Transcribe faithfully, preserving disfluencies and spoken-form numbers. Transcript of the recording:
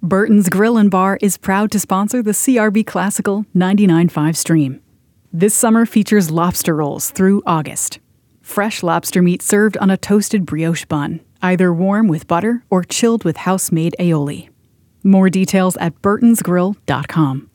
Burton's Grill and Bar is proud to sponsor the C R B Classical ninety-nine point five stream. This summer features lobster rolls through August. Fresh lobster meat served on a toasted brioche bun, either warm with butter or chilled with house-made aioli. More details at burtons grill dot com.